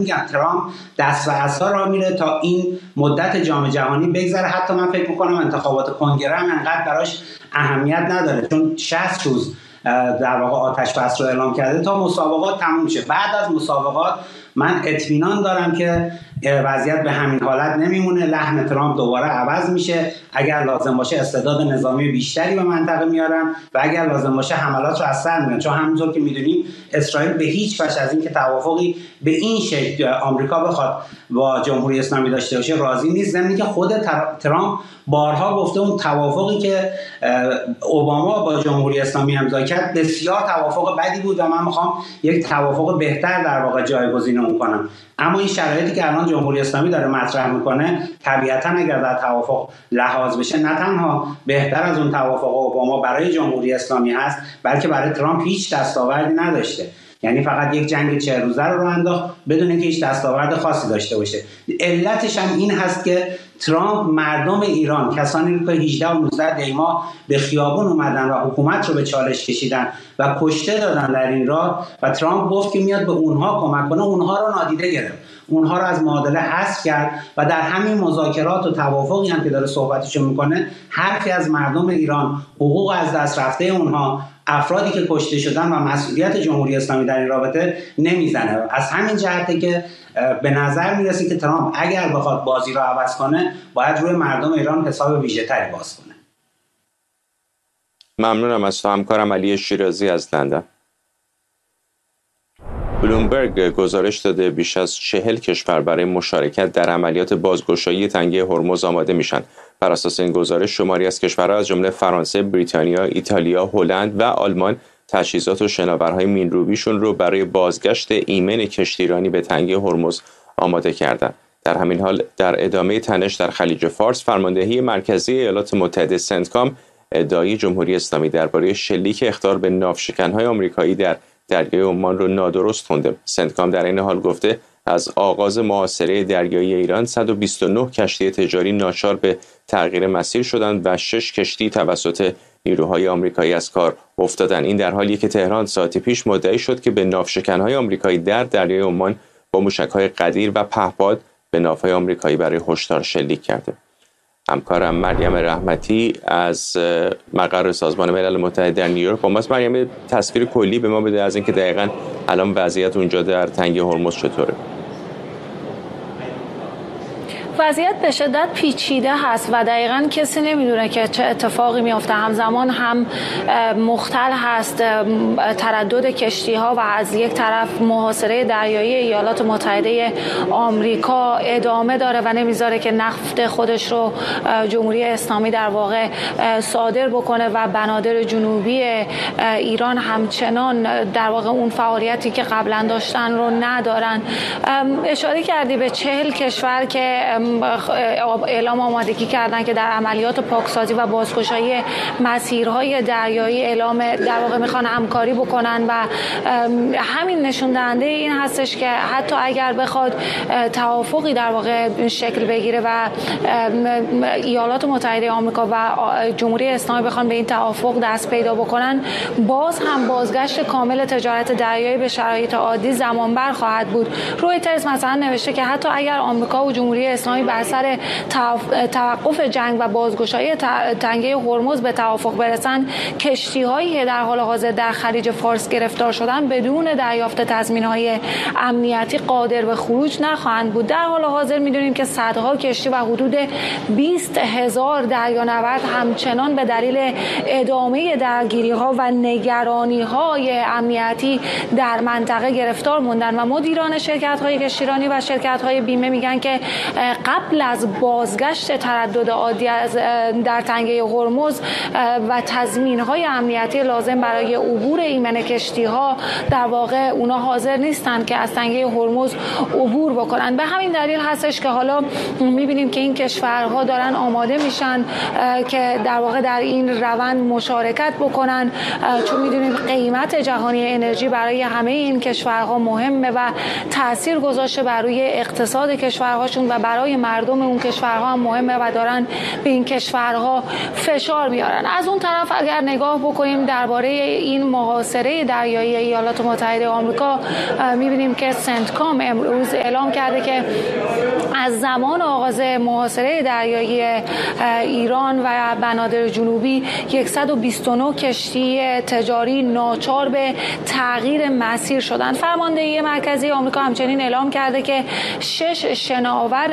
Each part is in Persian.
میگم ترامپ دست و عصا را میره تا این مدت جام جهانی بگذره. حتی من فکر میکنم انتخابات کنگره هم انقدر براش اهمیت نداره، چون 60 روز در واقع آتش بس رو اعلام کرده تا مسابقات تموم شه. بعد از مسابقات من اطمینان دارم که وضعیت به همین حالت نمیمونه، لحن ترامپ دوباره عوض میشه، اگر لازم باشه استعداد نظامی بیشتری به منطقه میارن و اگر لازم باشه حملات رو از سر میبرن، چون همونطور که میدونیم اسرائیل به هیچ وجه از اینکه توافقی به این شکل آمریکا بخواد با جمهوری اسلامی داشته باشه راضی نیست. زمینی که خود ترامپ بارها گفته اون توافقی که اوباما با جمهوری اسلامی امضا کرد بسیار توافق بدی بود و من میخوام یک توافق بهتر در واقع جایگزین اون کنم. اما این شرایطی که الان جمهوری اسلامی داره مطرح میکنه طبیعتاً اگر در توافق لحاظ بشه نه تنها بهتر از اون توافق اوباما برای جمهوری اسلامی هست، بلکه برای ترامپ هیچ دستاوردی نداشته. یعنی فقط یک جنگ 40 روزه رو انداخت بدون اینکه هیچ دستاورد خاصی داشته باشه. علتش هم این هست که ترامپ مردم ایران، کسانی که 18 و 19 دی‌ماه به خیابون اومدن و حکومت رو به چالش کشیدن و کشته دادن در این راه و ترامپ گفت که میاد به اونها کمک کنه، اونها رو نادیده گرفت، اونها رو از معادله حذف کرد و در همین مذاکرات و توافقی هم که داره صحبتشو میکنه حرفی از مردم ایران، حقوق از دست رفته اونها، افرادی که کشته شدن و مسئولیت جمهوری اسلامی در این رابطه نمیزنه. از همین جهته که به نظر میرسه که ترامپ اگر بخواد بازی رو عوض کنه باید روی مردم ایران حساب ویژه‌تری باز کنه. ممنونم از تو همکارم علی شیرازی از لندن. بلومبرگ گزارش داده بیش از 40 کشور برای مشارکت در عملیات بازگشایی تنگه هرمز آماده میشن. بر اساس این گزارش شماری از کشورها از جمله فرانسه، بریتانیا، ایتالیا، هلند و آلمان تجهیزات و شناورهای مین‌روبیشون رو برای بازگشت ایمن کشتیرانی به تنگه هرمز آماده کردند. در همین حال در ادامه تنش در خلیج فارس، فرماندهی مرکزی ایالات متحده سنتکام ادعای جمهوری اسلامی درباره شلیک اخطار به ناوشکن‌های آمریکایی در دریای عمان رو نادرست خونده. سنتکام در این حال گفته از آغاز محاصره دریایی ایران 129 کشتی تجاری ناچار به تغییر مسیر شدند و 6 کشتی توسط نیروهای آمریکایی از کار افتادند. این در حالیه که تهران ساعتی پیش مدعی شد که به ناوشکن‌های آمریکایی در دریای عمان با موشک‌های قدیر و پهپاد به ناوهای آمریکایی برای هشدار شلیک کرده. همکارم مریم رحمتی از مقر سازمان ملل متحد در نیویورک با ماست. مریم، تصویر کلی به ما بده از اینکه دقیقاً الان وضعیت اونجا در تنگه هرمز چطوره؟ وضعیت به شدت پیچیده هست و دقیقاً کسی نمیدونه که چه اتفاقی میفته. همزمان هم مختل هست تردد کشتی ها و از یک طرف محاصره دریایی ایالات متحده آمریکا ادامه داره و نمیذاره که نفت خودش رو جمهوری اسلامی در واقع صادر بکنه و بنادر جنوبی ایران همچنان در واقع اون فعالیتی که قبلا داشتن رو ندارن. اشاره کردی به 40 کشور که اعلام آمادگی کردن که در عملیات پاکسازی و بازگشایی مسیرهای دریایی اعلام در واقع میخوان همکاری بکنن و همین نشون دهنده این هستش که حتی اگر بخواد توافقی در واقع شکل بگیره و ایالات متحده آمریکا و جمهوری اسلامی بخوان به این توافق دست پیدا بکنن، باز هم بازگشت کامل تجارت دریایی به شرایط عادی زمان بر خواهد بود. رویترز مثلا نوشته که حتی اگر آمریکا و جمهوری اسلامی بر اثر توقف جنگ و بازگشایی تنگه هرمز به توافق برسن، کشتی‌هایی که در حال حاضر در خلیج فارس گرفتار شدن بدون دریافت تضمین‌های امنیتی قادر به خروج نخواهند بود. در حال حاضر می‌دونیم که صدها کشتی و حدود 20,000 دریانورد همچنان به دلیل ادامه درگیری‌ها و نگرانی‌های امنیتی در منطقه گرفتار موندن و مدیران شرکت‌های کشتیرانی و شرکت‌های بیمه میگن که قبل از بازگشت تردد عادی در تنگه هرمز و تضمین‌های امنیتی لازم برای عبور ایمن کشتی‌ها در واقع اونا حاضر نیستند که از تنگه هرمز عبور بکنن. به همین دلیل هستش که حالا می‌بینیم که این کشورها دارن آماده میشن که در واقع در این روند مشارکت بکنن، چون می‌دونیم قیمت جهانی انرژی برای همه این کشورها مهمه و تأثیر گذاشته بر روی اقتصاد کشورهاشون و برای برای مردم اون کشورها هم مهمه و دارن به این کشورها فشار میارن. از اون طرف اگر نگاه بکنیم درباره این محاصره دریایی ایالات متحده آمریکا، میبینیم که سنتکام امروز اعلام کرده که از زمان آغاز محاصره دریایی ایران و بنادر جنوبی 129 کشتی تجاری ناچار به تغییر مسیر شدند. فرماندهی مرکزی آمریکا همچنین اعلام کرده که 6 شناور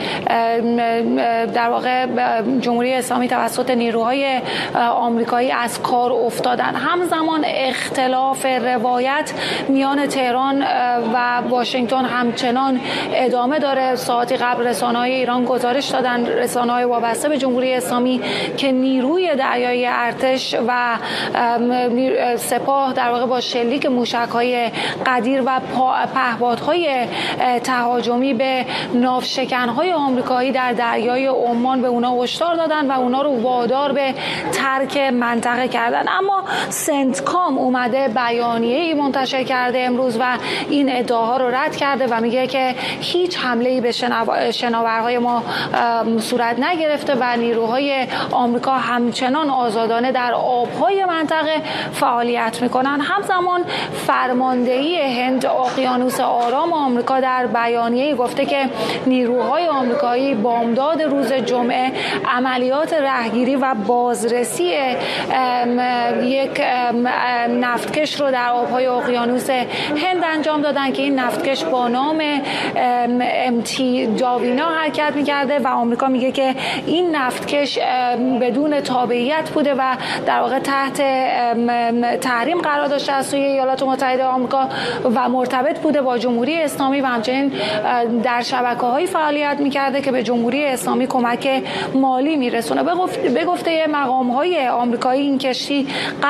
در واقع جمهوری اسلامی توسط نیروهای آمریکایی از کار افتادند. همزمان اختلاف روایت میان تهران و واشنگتن همچنان ادامه داره. ساعتی قبل رسانه‌های ایران گزارش دادن، رسانه‌های وابسته به جمهوری اسلامی، که نیروی دریایی ارتش و سپاه در واقع با شلیک موشک‌های قدیر و پهپادهای تهاجمی به ناوشکن‌های آمریکایی در دریای عمان به اونا هشدار دادن و اونا رو وادار به ترک منطقه کردن. اما سنتکام اومده بیانیه‌ای منتشر کرده امروز و این ادعاها رو رد کرده و میگه که هیچ حمله‌ای به شناورهای ما صورت نگرفته و نیروهای آمریکا همچنان آزادانه در آبهای منطقه فعالیت میکنن. همزمان فرماندهی هند اقیانوس آرام آمریکا در بیانیه‌ای گفته که نیروهای آمریکایی بامداد روز جمعه عملیات رهگیری و بازرسی یک نفتکش رو در آبهای اقیانوس هند انجام دادن که این نفتکش با نام امتی جاوینا حرکت میکرده و آمریکا میگه که این نفتکش بدون تابعیت بوده و در واقع تحت تحریم قرار داشته از سوی ایالات متحده آمریکا و مرتبط بوده با جمهوری اسلامی و همچنین در شبکه‌های فعالیت میکرده که به جمهوری اسلامی کمک مالی میرسونه. به گفته مقام‌های آمریکایی این کشتی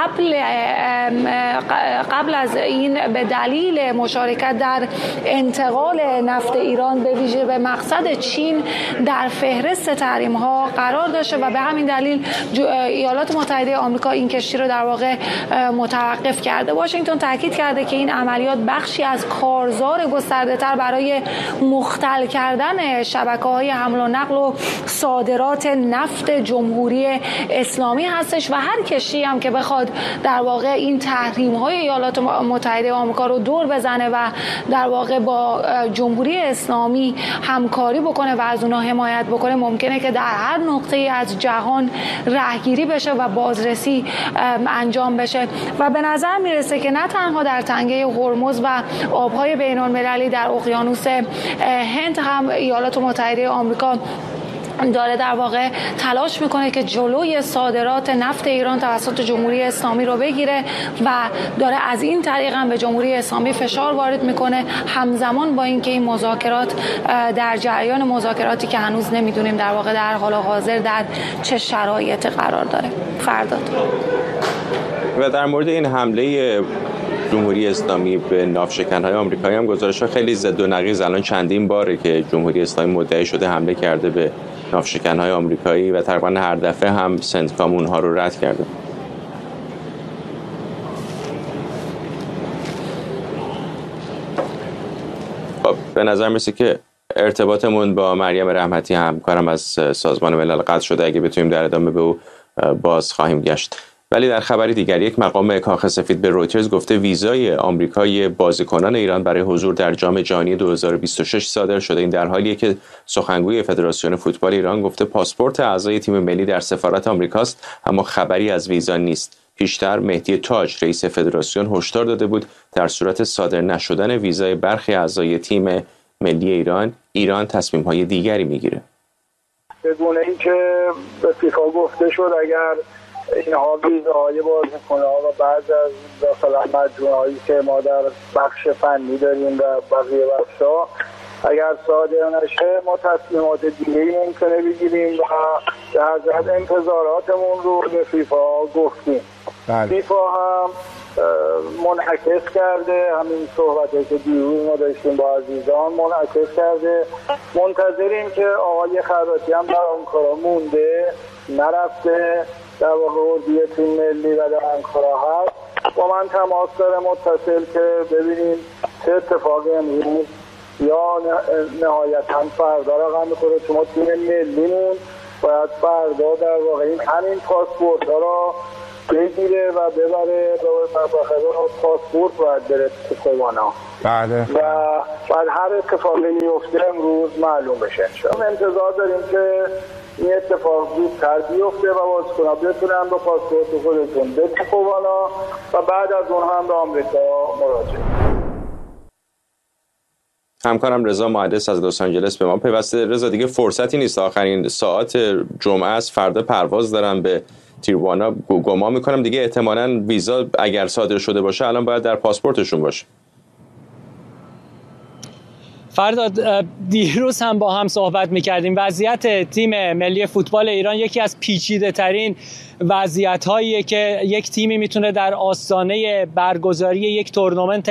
قبل از این به دلیل مشارکت در انتقال نفت ایران به ویژه به مقصد چین در فهرست تحریم‌ها قرار داشته و به همین دلیل ایالات متحده آمریکا این کشتی رو در واقع متوقف کرده. واشنگتن تاکید کرده که این عملیات بخشی از کارزار گسترده‌تر برای مختل کردن شبکه‌های حمل و نقل و صادرات نفت جمهوری اسلامی هستش و هر کشتی هم که بخواد در واقع این تحریم‌های ایالات متحده آمریکا رو دور بزنه و در واقع با جمهوری اسلامی همکاری بکنه و از اونها حمایت بکنه، ممکنه که در هر نقطه‌ای از جهان رهگیری بشه و بازرسی انجام بشه و به نظر میرسه که نه تنها در تنگه هرمز و آبهای بین‌المللی در اقیانوس هند هم ایالات متحده آمریکا داره در واقع تلاش میکنه که جلوی صادرات نفت ایران توسط جمهوری اسلامی رو بگیره و داره از این طریق هم به جمهوری اسلامی فشار وارد میکنه، همزمان با اینکه این مذاکرات در جریان مذاکراتی که هنوز نمیدونیم در واقع در حال حاضر در چه شرایط قرار داره. فرداد. و در مورد این حمله جمهوری اسلامی به ناوشکن‌های آمریکایی هم گزارش‌ها خیلی ضد و نقیض. الان چندین باره که جمهوری اسلامی مدعی شده حمله کرده به ناوشکن‌های آمریکایی و تقریبا هر دفعه هم سنتکام اونها رو رد کرده. خب به نظر میسه که ارتباطمون با مریم رحمتی همکارم از سازمان ملل قطع شده. اگه بتونیم در ادامه به او باز خواهیم گشت. ولی در خبری دیگر یک مقام کاخ سفید به رویترز گفته ویزای آمریکایی بازیکنان ایران برای حضور در جام جهانی 2026 صادر شده. این در حالیه که سخنگوی فدراسیون فوتبال ایران گفته پاسپورت اعضای تیم ملی در سفارت آمریکاست اما خبری از ویزا نیست. پیشتر مهدی تاج رئیس فدراسیون هشدار داده بود در صورت صادر نشدن ویزای برخی اعضای تیم ملی ایران تصمیم‌های دیگری میگیره. بدون اینکه به فیفا گفته شد اگر اینها ویزاهای بازیکن‌ها و بعض از مثلا مجموعه‌هایی که ما در بخش فنی داریم و بقیه بخش‌ها اگر صادر نشه ما تصمیمات دیگه‌ای ممکنه بگیریم و در ضمن انتظاراتمون رو به فیفا گفتیم. فیفا هم منعکس کرده همین صحبتی که دیروز ما داشتیم با عزیزان، منعکس کرده. منتظریم که آقای خراطی هم در آنکارا مونده، نرفته، در واقع اردوی تیم ملی و در آنکارا هست. با من تماس داره متصل که ببینیم چه اتفاقی امروز یا نهایتاً فردا رقم میخوره. شما تیم ملیمون باید فردا در واقع همین پاسپورت ها را بگیره و ببره و پاسپورت باید بره تو کوانا. بله. و بعد هر اتفاقی میفته امروز معلوم بشه. شما انتظار داریم که این اتفاق زودتر بیفته و بازیکن‌ها بتونن با پاسپورت خودشون به کوانا و بعد از اون هم به آمریکا مراجعه. همکارم رضا محدث از لس آنجلس به ما پیوسته. رضا دیگه فرصتی نیست، آخرین ساعت جمعه است، فردا پرواز دارن به تیروانا. گمان میکنم دیگه احتمالاً ویزا اگر صادر شده باشه الان باید در پاسپورتشون باشه. فرداد، دیروز هم با هم صحبت میکردیم. وضعیت تیم ملی فوتبال ایران یکی از پیچیده ترین وضعیت هاییه که یک تیمی میتونه در آستانه برگزاری یک تورنمنت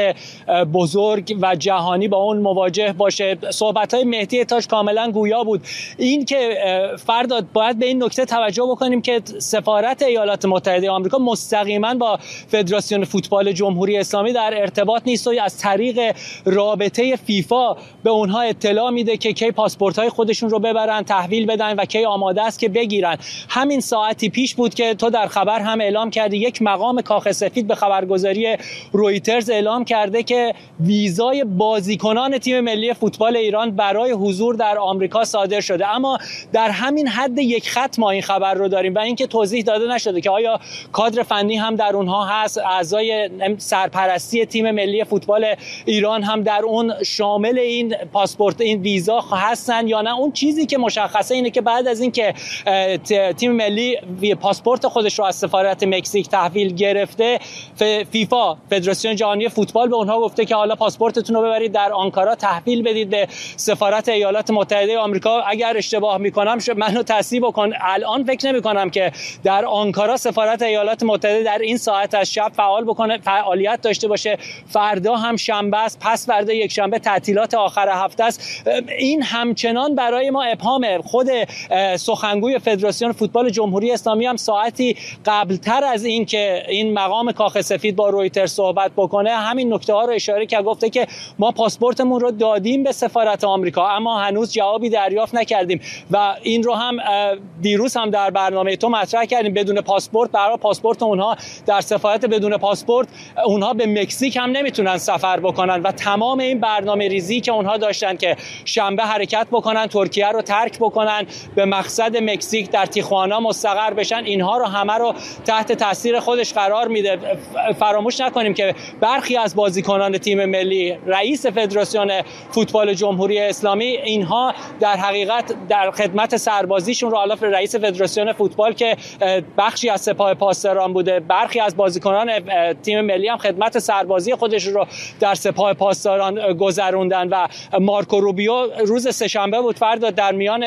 بزرگ و جهانی با اون مواجه باشه. صحبت های مهدی تاج کاملا گویا بود. این که فرداد باید به این نکته توجه بکنیم که سفارت ایالات متحده آمریکا مستقیما با فدراسیون فوتبال جمهوری اسلامی در ارتباط نیست و از طریق رابطه فیفا به اونها اطلاع میده که کی پاسپورت های خودشون رو ببرن تحویل بدن و کی آماده است که بگیرن. همین ساعتی پیش بود که تو در خبر هم اعلام کردی، یک مقام کاخ سفید به خبرگزاری رویترز اعلام کرده که ویزای بازیکنان تیم ملی فوتبال ایران برای حضور در آمریکا صادر شده. اما در همین حد یک خط ما این خبر رو داریم و اینکه توضیح داده نشده که آیا کادر فنی هم در اونها هست، اعضای سرپرستی تیم ملی فوتبال ایران هم در اون شامل این پاسپورت این ویزا هستن یا نه. اون چیزی که مشخصه اینه که بعد از اینکه تیم ملی پاسپورت خودش رو از سفارت مکزیک تحویل گرفته، فیفا فدراسیون جهانی فوتبال به اونها گفته که حالا پاسپورتتون رو ببرید در آنکارا تحویل بدید به سفارت ایالات متحده آمریکا. اگر اشتباه میکنم منو تصحیح بکن، الان فکر نمیکنم که در آنکارا سفارت ایالات متحده در این ساعت از شب فعالیت داشته باشه. فردا هم شنبه است، پس فردا یک شنبه تعطیلات آخر هفته است. این همچنان برای ما ابهامه. خود سخنگوی فدراسیون فوتبال جمهوری اسلامی هم ساعتی قبلتر از این که این مقام کاخ سفید با رویترز صحبت بکنه همین نکته ها رو اشاره کرد، گفته که ما پاسپورتمون رو دادیم به سفارت آمریکا اما هنوز جوابی دریافت نکردیم و این رو هم دیروز هم در برنامه تو مطرح کردیم. بدون پاسپورت برای پاسپورت اونها در سفارت بدون پاسپورت اونها به مکزیک هم نمیتونن سفر بکنن و تمام این برنامه ریزی که اونها داشتن که شنبه حرکت بکنن، ترکیه رو ترک بکنن، به مقصد مکزیک در تیخوانا مستقر بشن، اینها رو همه رو تحت تاثیر خودش قرار میده. فراموش نکنیم که برخی از بازیکنان تیم ملی، رئیس فدراسیون فوتبال جمهوری اسلامی، اینها در حقیقت در خدمت سربازیشون رو، حالا رئیس فدراسیون فوتبال که بخشی از سپاه پاسداران بوده، برخی از بازیکنان تیم ملی هم خدمت سربازی خودش رو در سپاه پاسداران گذروندن و مارکو روبیو روز سه‌شنبه بود فردا در میان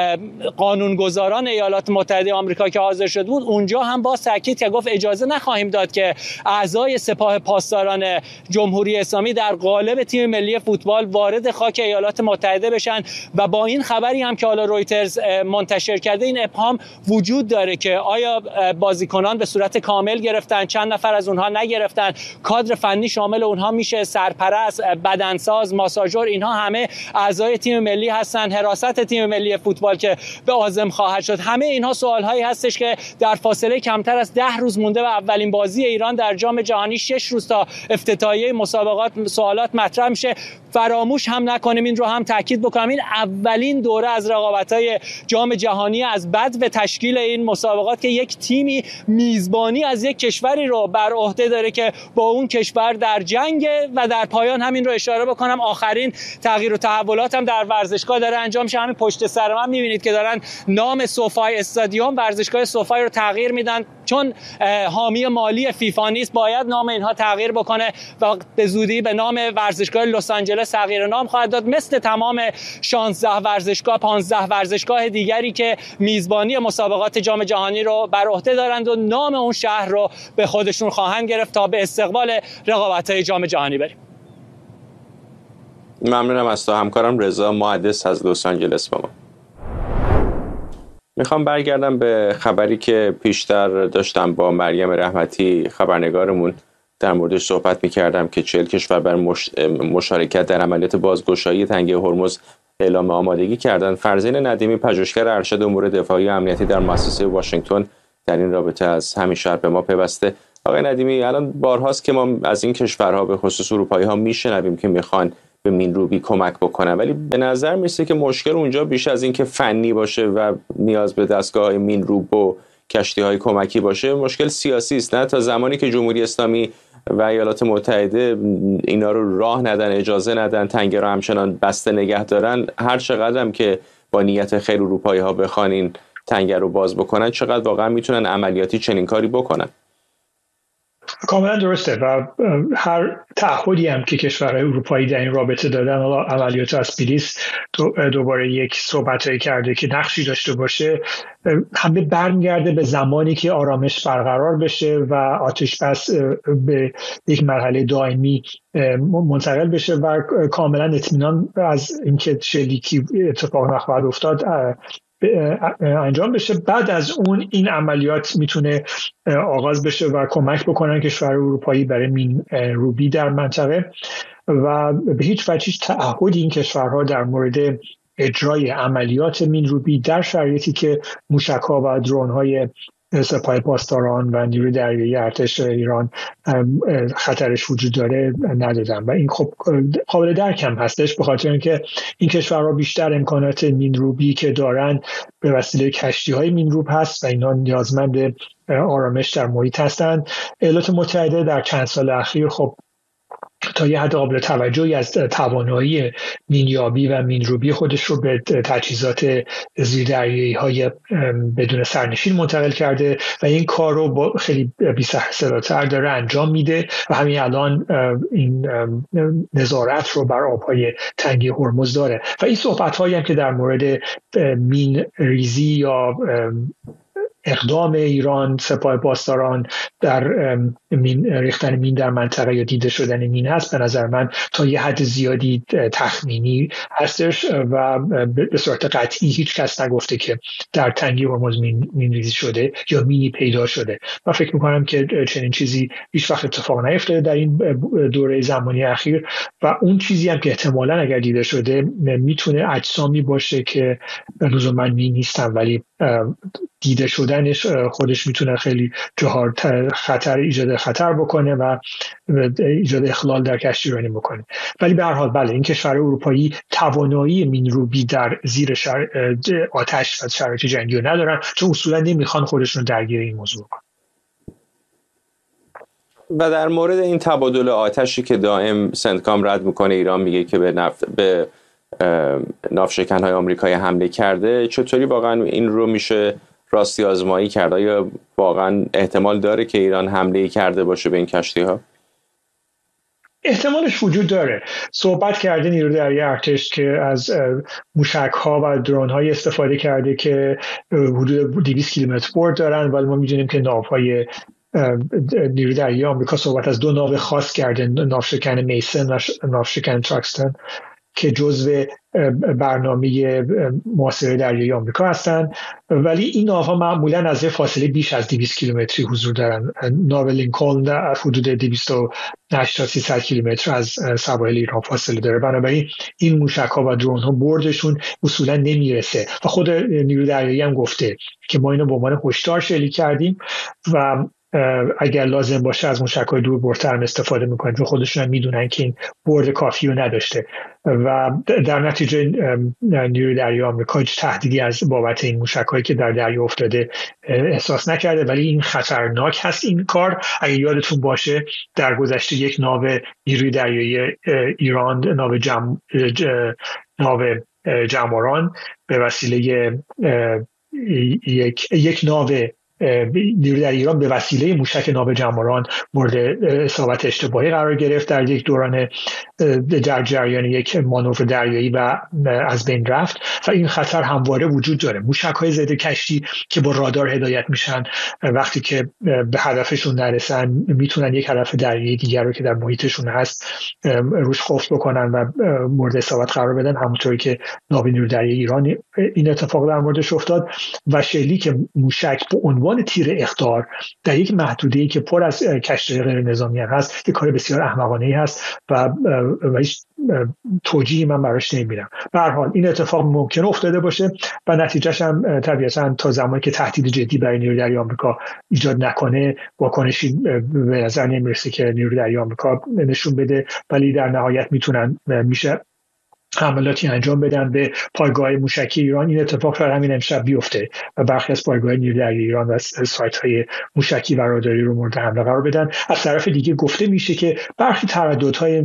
قانونگذاران ایالات متحده آمریکا که حاضر شده بود اونجا هم باز تاکید کرد، گفت اجازه نخواهیم داد که اعضای سپاه پاسداران جمهوری اسلامی در قالب تیم ملی فوتبال وارد خاک ایالات متحده بشن و با این خبری هم که حالا رویترز منتشر کرده این ابهام وجود داره که آیا بازیکنان به صورت کامل گرفتن، چند نفر از اونها نگرفتن، کادر فنی شامل اونها میشه، سرپرست، بدنساز، ماساژور، اینها همه اعضای تیم ملی هستن، حراست تیم ملی فوتبال که به عازم خواهد شد. همه اینها سوالهایی هستش که در فاصله کمتر از 10 روز مونده و اولین بازی ایران در جام جهانی 6 روز تا افتتاحیه مسابقات سوالات مطرح میشه. فراموش هم نکنیم، این رو هم تاکید بکنم، این اولین دوره از رقابت‌های جام جهانی از بعد به تشکیل این مسابقات که یک تیمی میزبانی از یک کشوری رو بر عهده داره که با اون کشور در جنگ و در پایان همین رو اشاره بکنم آخرین تغییر و تحولات هم در ورزشگاه داره انجام میشه. همین پشت سر من می‌بینید که دارن نام سوفای استادیوم، ورزشگاه سوفای رو تغییر میدن چون حامی مالی فیفا نیست، باید نام اینها تغییر بکنه و به زودی به نام ورزشگاه لس آنجلس تغییر نام خواهد داد، مثل تمام 16 ورزشگاه 15 ورزشگاه دیگری که میزبانی مسابقات جام جهانی رو بر عهده دارند و نام اون شهر رو به خودشون خواهند گرفت تا به استقبال رقابت‌های جام جهانی بریم. ممنونم از تو همکارم رضا محدث از لس آنجلس با ما. میخوام برگردم به خبری که پیشتر داشتم با مریم رحمتی خبرنگارمون در موردش صحبت می‌کردم که 40 کشور بر مشارکت در عملیات بازگشایی تنگه هرمز اعلام آمادگی کردند. فرزین ندیمی، پژوهشگر ارشد امور دفاعی و امنیتی در مؤسسه واشنگتن، در این رابطه از همین شهر به ما پیوسته. آقای ندیمی، الان بارهاست که ما از این کشورها به خصوص اروپایی‌ها میشنویم که میخوان به مینروبی کمک بکنن، ولی به نظر میسه که مشکل اونجا بیش از این که فنی باشه و نیاز به دستگاه مینروب و کشتی‌های کمکی باشه، مشکل سیاسی است. نه تا زمانی که جمهوری اسلامی و ایالات متحده اینا رو راه ندن، اجازه ندن، تنگه رو همچنان بسته نگه دارن، هر چقدر هم که با نیت خیر اروپایی‌ها بخوان این تنگه رو باز بکنن، چقدر واقعا میتونن عملیاتی چنین کاری بکنن؟ کاملا درسته و هر تعهدی هم که کشورهای اروپایی در این رابطه دادن، عملیات اسپیلیس دوباره یک صحبتایی کرده که نقشی داشته باشه، همه برمیگرده به زمانی که آرامش برقرار بشه و آتش بس به یک مرحله دائمی منتقل بشه و کاملا اطمینان از اینکه شلیکی اتفاق نخواهد افتاد انجام بشه. بعد از اون این عملیات میتونه آغاز بشه و کمک بکنن کشور اروپایی برای مینروبی در منطقه و به هیچ وجه تعهدی این کشورها در مورد اجرای عملیات مینروبی در شرایطی که موشک‌ها و درون‌های سپاه پاسداران و نیروی دریایی ارتش ایران خطرش وجود داره ندادن و این خب قابل درک هم هستش، به خاطر اینکه این کشورها بیشتر امکانات مینروبی که دارن به وسیله کشتی‌های مینروب هست و اینا نیازمند آرامش در محیط هستند. ایالات متحده در چند سال اخیر خب تا یه حد قابل توجهی از توانایی مینیابی و مینروبی خودش رو به تجهیزات زیردریایی‌های بدون سرنشین منتقل کرده و این کار رو با خیلی بی‌سروصداتر داره انجام میده و همین الان این نظارت رو بر آب‌های تنگه هرمز داره و این صحبت‌هایی هم که در مورد مین ریزی یا اقدام ایران، سپاه پاسداران در ریختن مین در منطقه یا دیده شدن مین هست، به نظر من تا یه حد زیادی تخمینی هستش و به صورت قطعی هیچ کس نگفته که در تنگه هرمز مین ریزی شده یا مینی پیدا شده و فکر میکنم که چنین چیزی هیچ وقت اتفاق نیفتاده در این دوره زمانی اخیر و اون چیزی هم که احتمالاً اگر دیده شده میتونه اجسامی باشه که لزوما مین نیستن ولی دیده شدنش خودش میتونه خیلی جاها ایجاد خطر بکنه و ایجاد اخلال در کشتیرانی بکنه. ولی به هر حال بله، این کشور اروپایی توانایی مینروبی در زیر آتش و شرایط جنگی رو ندارن، چون اصولا نمیخوان خودشون درگیر این موضوع کنن. و در مورد این تبادل آتشی که دائم سنتکام رد میکنه، ایران میگه که به ناوشکن‌های آمریکایی حمله کرده، چطوری واقعا این رو میشه راستی آزمایی کرد؟ آیا واقعا احتمال داره که ایران حمله کرده باشه به این کشتی‌ها؟ احتمالش وجود داره. صحبت کرده نیروی دریایی ارتش که از موشک‌ها و درون‌های استفاده کرده که حدود 200 کیلومتر برد دارن، ولی ما می‌دونیم که ناوهای نیروی دریایی آمریکا صحبت از 2 ناو خاص کرده، ناوشکن میسن و ناوشکن تراکستون که جزو برنامه محاصره دریایی آمریکا هستند، ولی این ناوها معمولاً از فاصله بیش از 200 کیلومتری حضور دارن. ناو لینکلن در حدود 208 تا 300 کیلومتر از سواحل ایران فاصله داره، بنابراین این موشک‌ها و درون‌ها بردشون اصولاً نمیرسه و خود نیروی دریایی هم گفته که ما اینو به عنوان هشدار شلیک کردیم و اگر لازم باشه از موشک‌های دور بردتر هم استفاده میکنن، چون خودشون هم میدونن که این برد کافی رو نداشته و در نتیجه نیروی دریایی آمریکا هیچ تهدیدی از بابت این موشک‌هایی که در دریا افتاده احساس نکرده، ولی این خطرناک هست این کار. اگر یادتون باشه در گذشته یک ناو نیروی دریایی ایران، ناو جماران به وسیله یک ناو نیروی در ایران به وسیله موشک ناو جماران مورد اصابت اشتباهی قرار گرفت در یک دوران در جریان یک مانور دریایی و از بین رفت و این خطر همواره وجود داره. موشک‌های ضد کشتی که با رادار هدایت میشن وقتی که به هدفشون نرسن میتونن یک هدف دریایی دیگر رو که در محیطشون هست روش قفل بکنن و مورد اصابت قرار بدن، همونطوری که ناو نیروی دریایی ایران این اتفاق در موردش افتاد. و شلیک موشک به عنوان تیر اخطار در یک محدوده‌ای که پر از کشتی غیر نظامی هست یک کار بسیار احمقانه‌ای هست و هیچ توجیهی من براش نمی‌بینم. به هر حال این اتفاق ممکن افتاده باشه و نتیجهش هم طبیعتاً تا زمانی که تهدید جدی برای نیروی دریایی آمریکا ایجاد نکنه واکنشی به نظر نمیرسه که نیروی دریایی آمریکا نشون بده، ولی در نهایت میشه حملاتی انجام بدن به پایگاه موشکی ایران. این اتفاق شاید همین امشب بیفته و برخی از پایگاه نیروی دریایی ایران و سایت‌های موشکی و راداری رو مورد حمله قرار بدن. از طرف دیگه گفته میشه که برخی ترددهای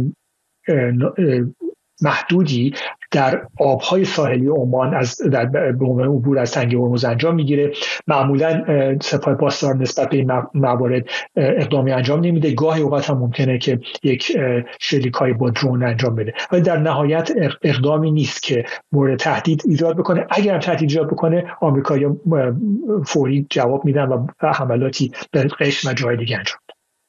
محدودی در آبهای ساحلی عمان به عنوان عبور از تنگه هرمز انجام میگیره. معمولا سپاه پاسدار نسبت به این موارد اقدامی انجام نمیده، گاهی اوقات هم ممکنه که یک شلیک‌های با درون انجام بده، ولی در نهایت اقدامی نیست که مورد تهدید ایجاد بکنه. اگر هم تهدید ایجاد بکنه آمریکایی‌ها فوری جواب میدن و حملاتی به قشم و جای دیگه انجام.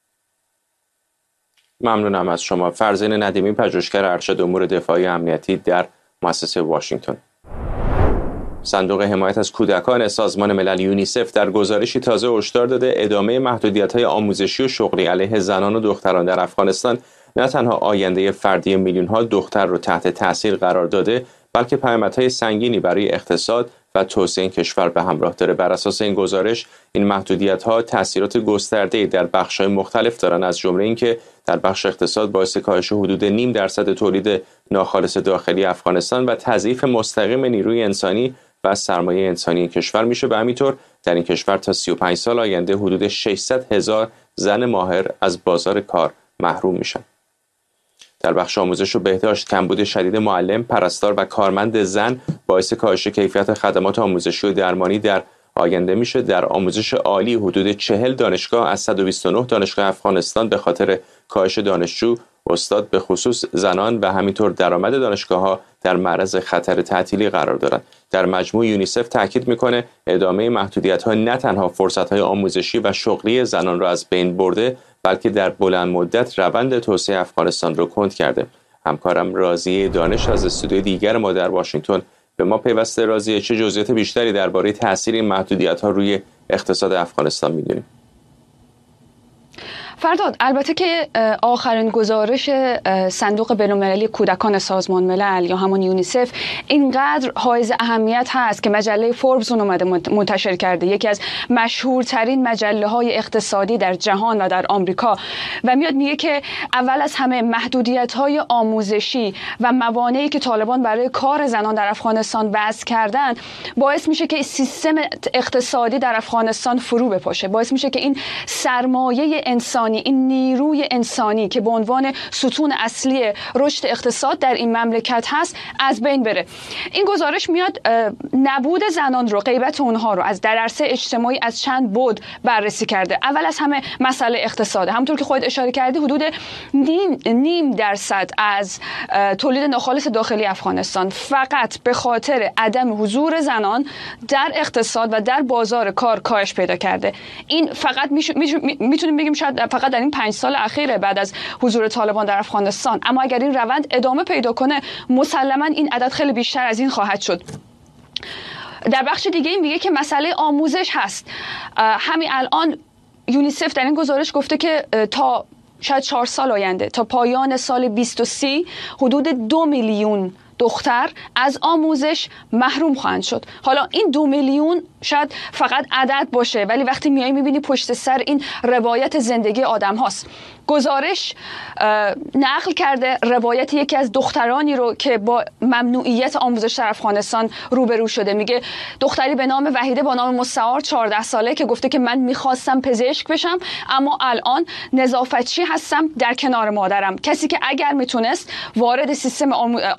ممنونم از شما. فرزین ندیمی، پژوهشگر ارشد امور دفاعی امنیتی در مؤسسه واشنگتن. صندوق حمایت از کودکان سازمان ملل یونیسف در گزارشی تازه هشدار داده ادامه محدودیت‌های آموزشی و شغلی علیه زنان و دختران در افغانستان نه تنها آینده فردی میلیون‌ها دختر رو تحت تاثیر قرار داده، بلکه پیامدهای سنگینی برای اقتصاد و توسعه کشور به همراه داره. بر اساس این گزارش این محدودیت‌ها تأثیرات گسترده‌ای در بخش‌های مختلف دارن، از جمله اینکه در بخش اقتصاد باعث کاهش حدود 0.5% تولید ناخالص داخلی افغانستان و تضعیف مستقیم نیروی انسانی و سرمایه انسانی کشور میشه و همینطور در این کشور تا 35 سال آینده حدود 600,000 زن ماهر از بازار کار محروم میشن. در بخش آموزش و بهداشت کمبود شدید معلم، پرستار و کارمند زن باعث کاهش کیفیت خدمات آموزشی و درمانی در آینده میشه. در آموزش عالی حدود 40 دانشگاه از 129 دانشگاه افغانستان به خاطر کاهش دانشجو، استاد به خصوص زنان و همینطور درآمد دانشگاه‌ها در معرض خطر تعطیلی قرار دارند. در مجموع یونیسف تاکید میکنه ادامه محدودیت‌ها نه تنها فرصت‌های آموزشی و شغلی زنان را از بین برده، بلکه در بلند مدت روند توسعه افغانستان را کند کرده. همکارم راضیه دانش از استودیوی دیگر ما در واشنگتن به ما پیوسته. راضیه، چه جزئیات بیشتری درباره تاثیر این محدودیت‌ها روی اقتصاد افغانستان می‌دونیم؟ فرداد، البته که آخرین گزارش صندوق بین‌المللی کودکان سازمان ملل یا همون یونیسف اینقدر حائز اهمیت هست که مجله فوربس اون اومده منتشر کرده، یکی از مشهورترین مجله‌های اقتصادی در جهان و در آمریکا، و میاد میگه که اول از همه محدودیت‌های آموزشی و موانعی که طالبان برای کار زنان در افغانستان وضع کردن باعث میشه که سیستم اقتصادی در افغانستان فرو بپاشه، باعث میشه که این سرمایه انسانی، این نیروی انسانی که به عنوان ستون اصلی رشد اقتصاد در این مملکت هست از بین بره. این گزارش میاد نبود زنان رو، غیبت اونها رو از در عرصه اجتماعی از چند بعد بررسی کرده. اول از همه مسئله اقتصاد. همونطور که خودت اشاره کردی حدود 0.5% از تولید ناخالص داخلی افغانستان فقط به خاطر عدم حضور زنان در اقتصاد و در بازار کار کاهش پیدا کرده. این فقط میتونیم بگیم شاید فقط در این 5 سال اخیره بعد از حضور طالبان در افغانستان، اما اگر این روند ادامه پیدا کنه مسلما این عدد خیلی بیشتر از این خواهد شد. در بخش دیگه این میگه که مسئله آموزش هست. همین الان یونیسف در این گزارش گفته که تا شاید 4 سال آینده، تا پایان سال 2030 حدود 2 میلیون دختر از آموزش محروم خواهند شد. حالا این 2 میلیون شاید فقط عدد باشه، ولی وقتی میای میبینی پشت سر این روایت زندگی آدم هاست. گزارش نقل کرده روایت یکی از دخترانی رو که با ممنوعیت آموزش در افغانستان روبرو شده. میگه دختری به نام وحیده با نام مستعار 14 ساله که گفته که من میخواستم پزشک بشم اما الان نظافتچی هستم در کنار مادرم. کسی که اگر میتونست وارد سیستم آموزشی در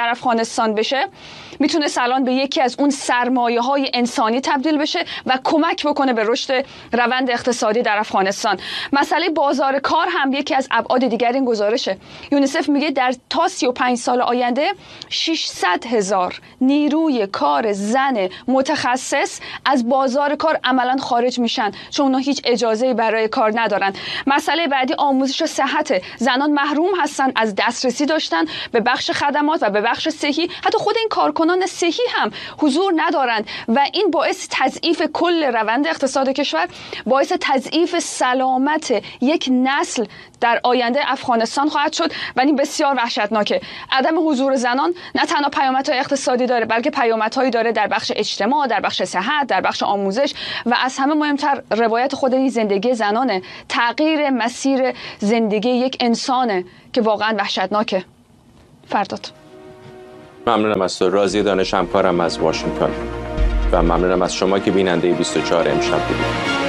در افغانستان بشه میتونه الان به یکی از اون سرمایه‌های انسانی تبدیل بشه و کمک بکنه به رشد روند اقتصادی در افغانستان. مسئله بازار کار هم یکی از ابعاد دیگر این گزارشه. یونیسف میگه در تا 35 سال آینده 600,000 نیروی کار زن متخصص از بازار کار عملاً خارج میشن چون اونا هیچ اجازه‌ای برای کار ندارن. مسئله بعدی آموزش و صحت. زنان محروم هستن از دسترسی داشتن به بخش خدمات و به بخش صحی. حتی خود این کارکنان صحی هم حضور ندارند و این باعث تضعیف کل روند اقتصاد کشور، باعث تضعیف سلامت یک نسل در آینده افغانستان خواهد شد و این بسیار وحشتناکه. عدم حضور زنان نه تنها پیامدهای اقتصادی داره بلکه پیامدهایی داره در بخش اجتماع، در بخش صحت، در بخش آموزش و از همه مهمتر روایت خود این زندگی زنانه. تغییر مسیر زندگی یک انسانه که واقعا وحشتناکه. فرداد. ممنونم از تو راضی دانش همکارم از واشنگتن و ممنونم از شما که بیننده 24 امشب بودید.